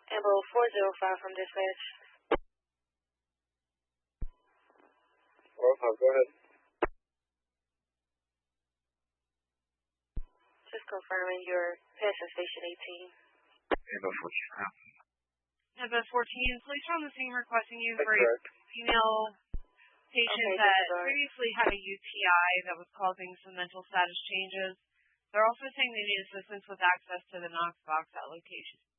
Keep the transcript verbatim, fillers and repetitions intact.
Ambo four zero five from dispatch. four oh five, go ahead. Just confirming your passing station eighteen. Ambo fourteen. Ambo fourteen, police are on the scene requesting you That's for correct. a female patient Okay, that sorry. previously had a U T I that was causing some mental status changes. They're also saying they need assistance with access to the Knox box at location.